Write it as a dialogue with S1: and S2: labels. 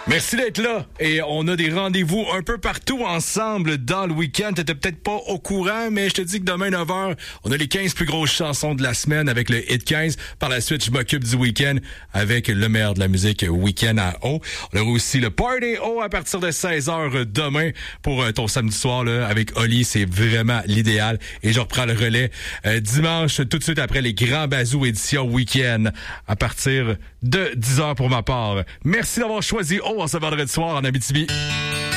S1: Merci d'être là. Et on a des rendez-vous un peu partout ensemble dans le week-end. T'étais peut-être pas au courant, mais je te dis que demain 9h, on a les 15 plus grosses chansons de la semaine avec le Hit 15. Par la suite, je m'occupe du week-end avec le meilleur de la musique week-end à O. On aura aussi le Party O à partir de 16h demain pour ton samedi soir là, avec Oli. C'est vraiment l'idéal. Et je reprends le relais dimanche, tout de suite après les Grands Bazous édition week-end à partir de 10h pour ma part. Merci d'avoir choisi O en ce vendredi soir en Abitibi.